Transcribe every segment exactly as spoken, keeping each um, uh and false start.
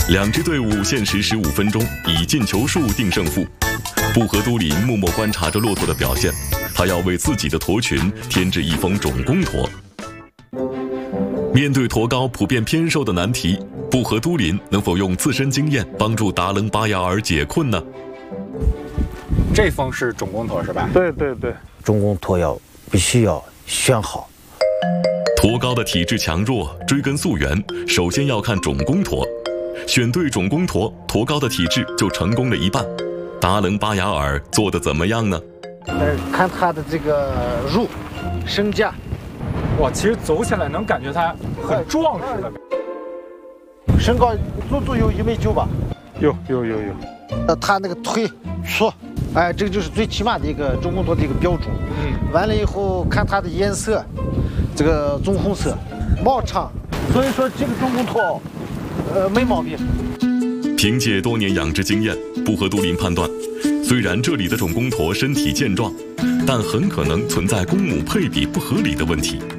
两支队伍限时十五分钟，以进球数定胜负。布荷都林默默观察着骆驼的表现，他要为自己的驼群添置一峰种公驼。面对驼高普遍偏瘦的难题，布荷都林能否用自身经验帮助达棱巴雅尔解困呢？ 这峰是种公驼是吧？ 对对对， 种公驼要必须要选好。 驼高的体质强弱，追根溯源，首先要看种公驼。选对种公驼，驼高的体质就成功了一半。达棱巴雅尔做得怎么样呢？ 呃，看它的这个肉、身架， 哇，其实走起来能感觉它很壮实的。 身高足足有一米九吧？ 有有有有。 呃，它那个腿粗，哎，这个就是最起码的一个种公驼的一个标准。嗯。完了以后看它的颜色，这个棕红色，毛长，所以说这个种公驼，呃，没毛病。 凭借多年养殖经验，布荷都林判断，虽然这里的种公驼身体健壮，但很可能存在公母配比不合理的问题。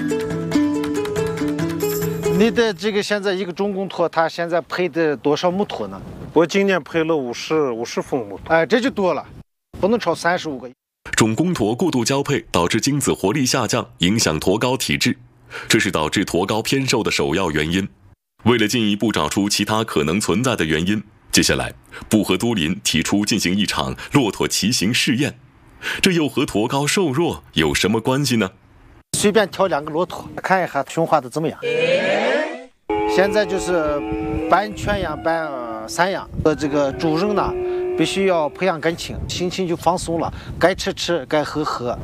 你的这个现在一个种公驼，它现在配的多少母驼呢？ 我今年配了五十五十峰母驼， 哎，这就多了，不能超三十五个。 种公驼过度交配导致精子活力下降，影响驼高体质，这是导致驼高偏瘦的首要原因。为了进一步找出其他可能存在的原因，接下来布荷都林提出进行一场骆驼骑行试验，这又和驼高瘦弱有什么关系呢？ 随便挑两个骆驼，看一下驯化的怎么样。现在就是半圈养半散养，呃，这个主人呢必须要培养感情，心情就放松了，该吃吃，该喝喝。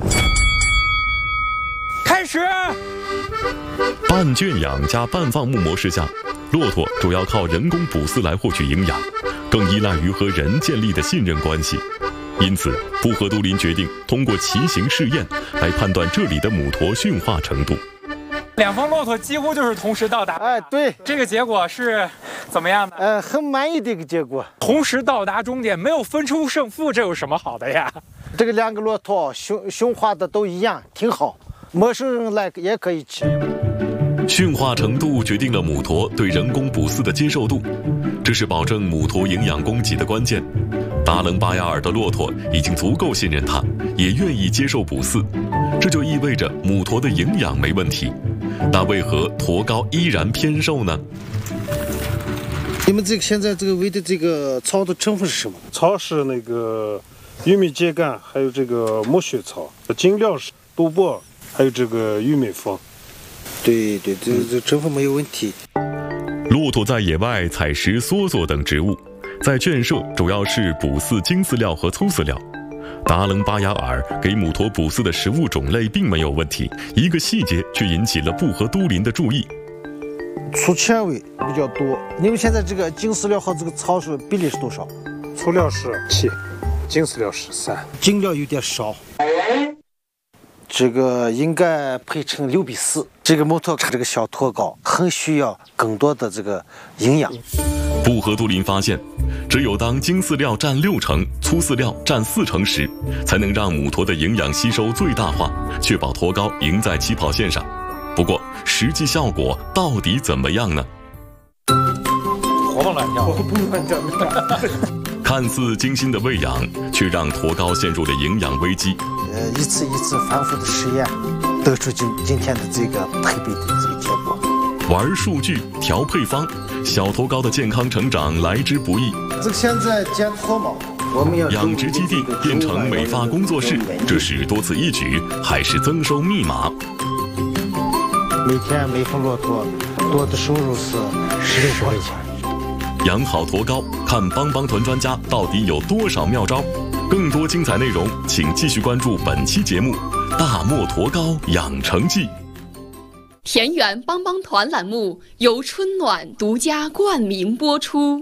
开始。 半圈养加半放牧模式下，骆驼主要靠人工捕饲来获取营养，更依赖于和人建立的信任关系。因此，布荷都林决定通过骑行试验来判断这里的母驼驯化程度。 两峰骆驼几乎就是同时到达， 哎，对， 这个结果是怎么样的？ 呃，很满意的一个结果。 同时到达终点，没有分出胜负，这有什么好的呀？ 这个两个骆驼驯驯化的都一样，挺好，陌生人来也可以吃。 驯化程度决定了母驼对人工捕饲的接受度，这是保证母驼营养供给的关键。达棱巴雅尔的骆驼已经足够信任它，也愿意接受捕饲，这就意味着母驼的营养没问题。那为何驼高依然偏瘦呢？ 你们这个现在这个喂的这个草的成分是什么？ 草是那个玉米秸秆，还有这个木须草，精料是豆粕，还有这个玉米粉。 对对，这这成分没有问题。 骆驼在野外采食梭梭等植物，在圈舍主要是捕饲精饲料和粗饲料。达棱巴雅尔给母驼捕饲的食物种类并没有问题，一个细节却引起了布荷都林的注意。 粗纤维比较多，你们现在这个精饲料和这个草是比例是多少？ 粗料是七，精饲料是三， 精料有点少。这个应该配成六比四。这个母驼这个小驼高很需要更多的这个营养。 布荷都林发现，只有当精饲料占六成，粗饲料占四成时，才能让母驼的营养吸收最大化，确保驼高赢在起跑线上。不过，实际效果到底怎么样呢？ 活蹦乱跳， 活蹦乱跳。 看似精心的喂养，却让驼高陷入了营养危机。 呃，一次一次反复的实验，得出今今天的这个配比的这个结果。 玩数据，调配方，小驼高的健康成长来之不易。 这个现在剪脱毛，我们要养殖基地变成美发工作室，这是多此一举，还是增收密码？ 每天每峰骆驼多的收入是十六块钱。 养好驼高，看帮帮团专家到底有多少妙招。更多精彩内容，请继续关注本期节目《大漠驼高养成记》。 田园帮帮团栏目由春暖独家冠名播出。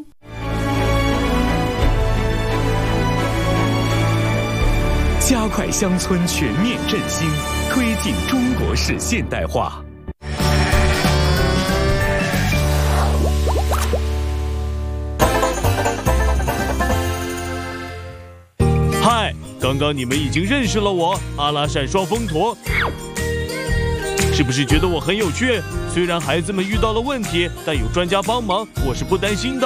加快乡村全面振兴，推进中国式现代化。嗨，刚刚你们已经认识了我，阿拉善双峰驼，是不是觉得我很有趣？虽然孩子们遇到了问题，但有专家帮忙，我是不担心的。